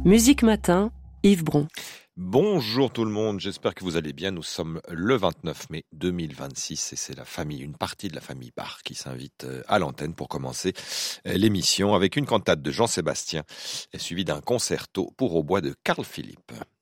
Musique Matin, Yves Bron. Bonjour tout le monde, j'espère que vous allez bien. Nous sommes le 29 mai 2026 et c'est une partie de la famille Bach qui s'invite à l'antenne pour commencer l'émission avec une cantate de Jean-Sébastien suivie d'un concerto pour hautbois de Carl Philipp.